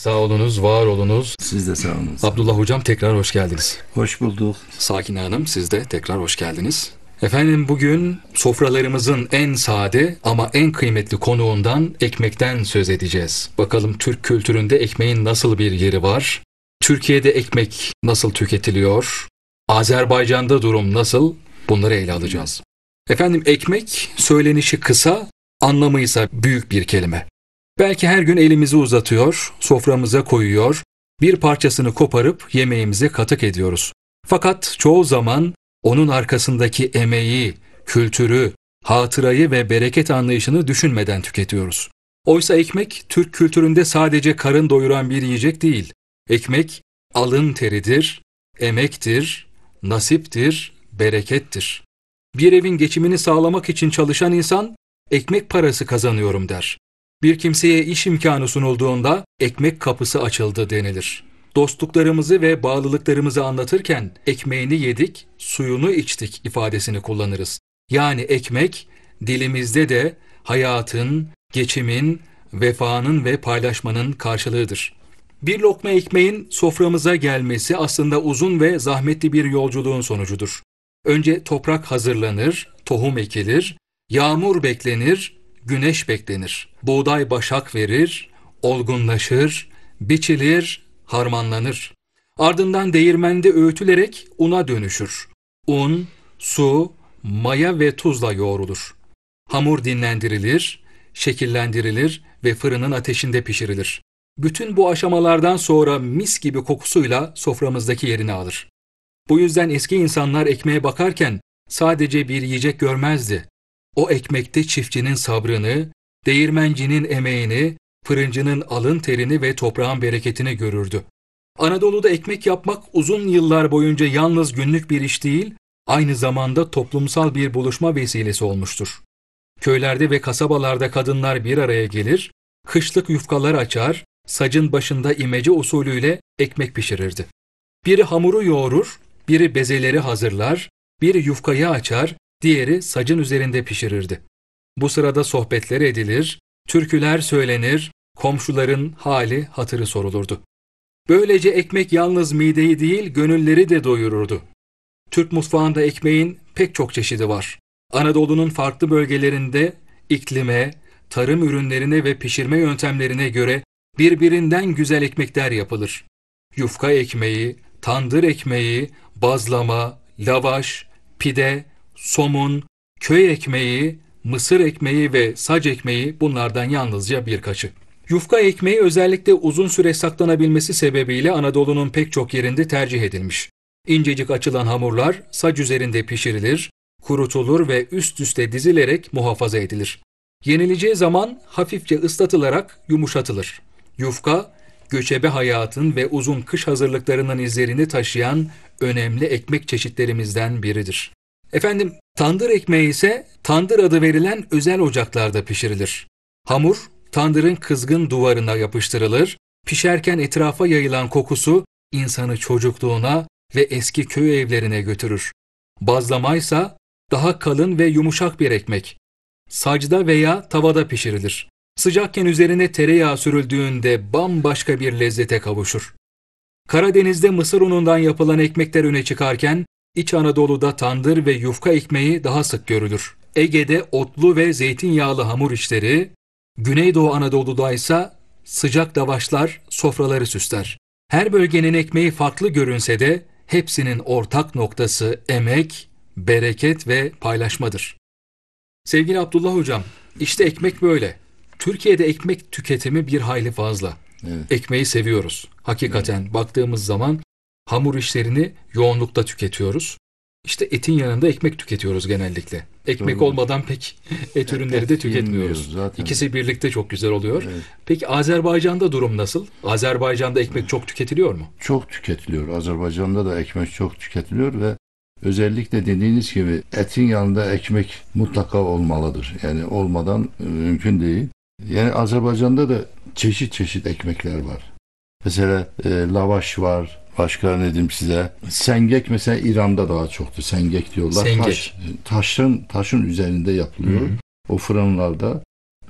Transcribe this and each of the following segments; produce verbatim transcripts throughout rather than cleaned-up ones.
Sağ olunuz, var olunuz. Siz de sağ olunuz. Abdullah Hocam tekrar hoş geldiniz. Hoş bulduk. Sakine Hanım siz de tekrar hoş geldiniz. Efendim bugün sofralarımızın en sade ama en kıymetli konuğundan ekmekten söz edeceğiz. Bakalım Türk kültüründe ekmeğin nasıl bir yeri var? Türkiye'de ekmek nasıl tüketiliyor? Azerbaycan'da durum nasıl? Bunları ele alacağız. Efendim ekmek söylenişi kısa, anlamı ise büyük bir kelime. Belki her gün elimizi uzatıyor, soframıza koyuyor, bir parçasını koparıp yemeğimize katık ediyoruz. Fakat çoğu zaman onun arkasındaki emeği, kültürü, hatırayı ve bereket anlayışını düşünmeden tüketiyoruz. Oysa ekmek Türk kültüründe sadece karın doyuran bir yiyecek değil. Ekmek alın teridir, emektir, nasiptir, berekettir. Bir evin geçimini sağlamak için çalışan insan ekmek parası kazanıyorum der. Bir kimseye iş imkanı sunulduğunda ekmek kapısı açıldı denilir. Dostluklarımızı ve bağlılıklarımızı anlatırken ekmeğini yedik, suyunu içtik ifadesini kullanırız. Yani ekmek dilimizde de hayatın, geçimin, vefanın ve paylaşmanın karşılığıdır. Bir lokma ekmeğin soframıza gelmesi aslında uzun ve zahmetli bir yolculuğun sonucudur. Önce toprak hazırlanır, tohum ekilir, yağmur beklenir, güneş beklenir. Buğday başak verir, olgunlaşır, biçilir, harmanlanır. Ardından değirmende öğütülerek una dönüşür. Un, su, maya ve tuzla yoğrulur. Hamur dinlendirilir, şekillendirilir ve fırının ateşinde pişirilir. Bütün bu aşamalardan sonra mis gibi kokusuyla soframızdaki yerini alır. Bu yüzden eski insanlar ekmeğe bakarken sadece bir yiyecek görmezdi. O ekmekte çiftçinin sabrını, değirmencinin emeğini, fırıncının alın terini ve toprağın bereketini görürdü. Anadolu'da ekmek yapmak uzun yıllar boyunca yalnız günlük bir iş değil, aynı zamanda toplumsal bir buluşma vesilesi olmuştur. Köylerde ve kasabalarda kadınlar bir araya gelir, kışlık yufkalar açar, sacın başında imece usulüyle ekmek pişirirdi. Biri hamuru yoğurur, biri bezeleri hazırlar, biri yufkayı açar, diğeri sacın üzerinde pişirirdi. Bu sırada sohbetler edilir, türküler söylenir, komşuların hali hatırı sorulurdu. Böylece ekmek yalnız mideyi değil gönülleri de doyururdu. Türk mutfağında ekmeğin pek çok çeşidi var. Anadolu'nun farklı bölgelerinde iklime, tarım ürünlerine ve pişirme yöntemlerine göre birbirinden güzel ekmekler yapılır. Yufka ekmeği, tandır ekmeği, bazlama, lavaş, pide, somun, köy ekmeği, mısır ekmeği ve sac ekmeği bunlardan yalnızca birkaçı. Yufka ekmeği özellikle uzun süre saklanabilmesi sebebiyle Anadolu'nun pek çok yerinde tercih edilmiş. İncecik açılan hamurlar sac üzerinde pişirilir, kurutulur ve üst üste dizilerek muhafaza edilir. Yenileceği zaman hafifçe ıslatılarak yumuşatılır. Yufka, göçebe hayatın ve uzun kış hazırlıklarının izlerini taşıyan önemli ekmek çeşitlerimizden biridir. Efendim, tandır ekmeği ise tandır adı verilen özel ocaklarda pişirilir. Hamur, tandırın kızgın duvarına yapıştırılır, pişerken etrafa yayılan kokusu insanı çocukluğuna ve eski köy evlerine götürür. Bazlama ise daha kalın ve yumuşak bir ekmek. Sacda veya tavada pişirilir. Sıcakken üzerine tereyağı sürüldüğünde bambaşka bir lezzete kavuşur. Karadeniz'de mısır unundan yapılan ekmekler öne çıkarken, İç Anadolu'da tandır ve yufka ekmeği daha sık görülür. Ege'de otlu ve zeytinyağlı hamur işleri, Güneydoğu Anadolu'da ise sıcak lavaşlar sofraları süsler. Her bölgenin ekmeği farklı görünse de hepsinin ortak noktası emek, bereket ve paylaşmadır. Sevgili Abdullah Hocam, işte ekmek böyle. Türkiye'de ekmek tüketimi bir hayli fazla. Evet. Ekmeği seviyoruz. Hakikaten evet. Baktığımız zaman hamur işlerini yoğunlukta tüketiyoruz. İşte etin yanında ekmek tüketiyoruz genellikle. Ekmek Doğru. olmadan pek et ürünleri de tüketmiyoruz. Zaten. İkisi birlikte çok güzel oluyor. Evet. Peki Azerbaycan'da durum nasıl? Azerbaycan'da ekmek çok tüketiliyor mu? Çok tüketiliyor. Azerbaycan'da da ekmek çok tüketiliyor ve özellikle dediğiniz gibi etin yanında ekmek mutlaka olmalıdır. Yani olmadan mümkün değil. Yani Azerbaycan'da da çeşit çeşit ekmekler var. Mesela e, lavaş var. Başka ne diyeyim size? Sengek mesela İran'da daha çoktu. Sengek diyorlar. Sengek. Taş, taşın, taşın üzerinde yapılıyor. Hı-hı. O fırınlarda.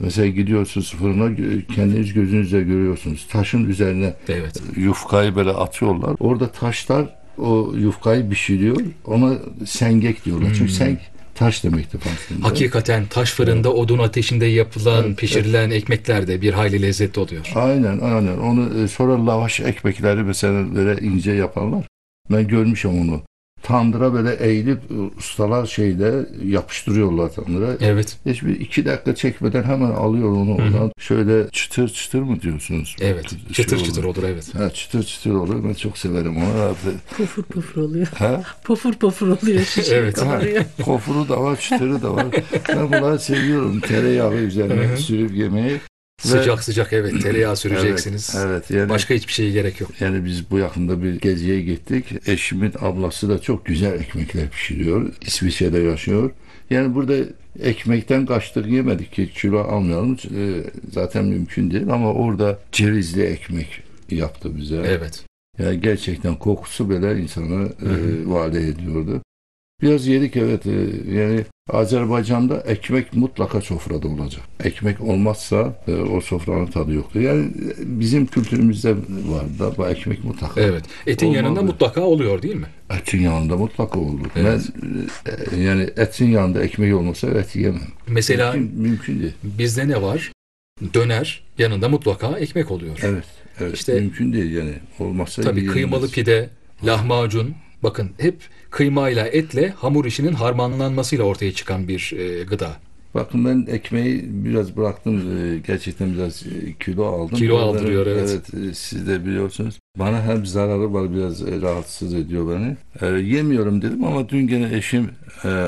Mesela gidiyorsunuz fırına, kendiniz gözünüzle görüyorsunuz. Taşın üzerine Evet. yufkayı böyle atıyorlar. Orada taşlar o yufkayı pişiriyor. Ona sengek diyorlar. Hmm. Çünkü senk taş demekti aslında. Hakikaten taş fırında evet. odun ateşinde yapılan, evet, pişirilen evet. ekmekler de bir hayli lezzetli oluyor. Aynen, aynen. Onu sonra lavaş ekmekleri mesela böyle ince yaparlar. Ben görmüşüm onu. Tandıra böyle eğilip ustalar şeyle yapıştırıyorlar tandıra. Evet. Hiçbir iki dakika çekmeden hemen alıyor onu oradan. Hı-hı. Şöyle çıtır çıtır mı diyorsunuz? Evet. Şey çıtır olur. çıtır olur evet. Ha, çıtır çıtır olur. Ben çok severim onu. Pofur pofur oluyor. Ha? Pofur pofur oluyor. Evet. Ha, pofuru da var, çıtırı da var. Ben bunları seviyorum. Tereyağı üzerine Hı-hı. sürüp yemeyi. Sıcak Ve, sıcak evet tereyağı süreceksiniz. Evet, evet yani, başka hiçbir şeye gerek yok. Yani biz bu yakında bir geziye gittik. Eşimin ablası da çok güzel ekmekler pişiriyor. İsviçre'de yaşıyor. Yani burada ekmekten kaçtık yemedik ki kilo almayalım. E, zaten mümkün değil ama orada cevizli ekmek yaptı bize. Evet. Yani gerçekten kokusu böyle insanı e, vade ediyordu. Biraz yedik evet. Yani Azerbaycan'da ekmek mutlaka sofrada olacak. Ekmek olmazsa e, o sofranın tadı yoktur. Yani bizim kültürümüzde var da bu ekmek mutlaka. Evet. Etin olmalı. Yanında mutlaka oluyor değil mi? Etin yanında mutlaka olur. Evet. Ben e, yani etin yanında ekmek olmasa et yemem. Mesela mümkün, mümkün değil. Bizde ne var? Döner yanında mutlaka ekmek oluyor. Evet. Evet. İşte, mümkün değil yani. Olmazsa tabii yiyemez. Kıymalı pide, lahmacun. Bakın hep kıymayla etle hamur işinin harmanlanmasıyla ortaya çıkan bir e, gıda. Bakın ben ekmeği biraz bıraktım. E, gerçekten biraz e, kilo aldım. Kilo Oradan, aldırıyor evet. Evet e, siz de biliyorsunuz. Bana hem zararı var biraz e, rahatsız ediyor beni. E, yemiyorum dedim ama dün gene eşim e,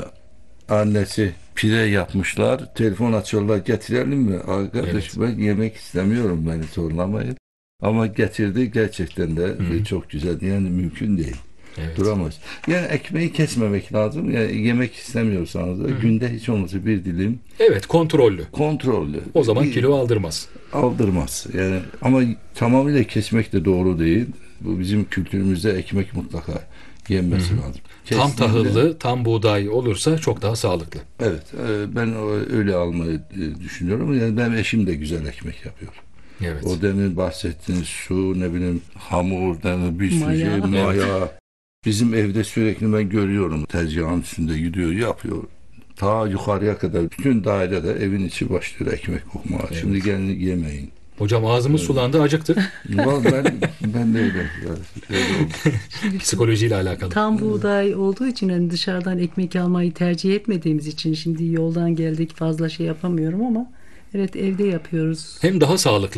annesi pide yapmışlar. Telefon açıyorlar getirelim mi? Arkadaş evet. Ben yemek istemiyorum beni zorlamayın. Ama getirdi gerçekten de Hı-hı. çok güzel. Yani mümkün değil. Evet. Duramaz. Yani ekmeği kesmemek lazım. Yani yemek istemiyorsanız da Hı-hı. günde hiç olmazsa bir dilim. Evet, kontrollü. Kontrollü. O zaman kilo aldırmaz. Aldırmaz. Yani ama tamamıyla kesmek de doğru değil. Bu bizim kültürümüzde ekmek mutlaka yenmesi Hı-hı. lazım. Kesinlikle. Tam tahıllı, tam buğday olursa çok daha sağlıklı. Evet, ben öyle almayı düşünüyorum. Yani benim eşim de güzel ekmek yapıyor. Evet. O demin bahsettiğiniz su, ne bileyim hamur, demin bir sürü şey, maya. Bizim evde sürekli ben görüyorum. Tezgahın üstünde gidiyor, yapıyor. Ta yukarıya kadar bütün dairede evin içi başlıyor ekmek kokmaya. Evet. Şimdi gelin yemeyin. Hocam ağzımız evet. sulandı, acıktık. ben, ben de öyle. Yani, psikolojiyle alakalı. Tam buğday olduğu için hani dışarıdan ekmek almayı tercih etmediğimiz için şimdi yoldan geldik fazla şey yapamıyorum ama evet evde yapıyoruz. Hem daha sağlıklı.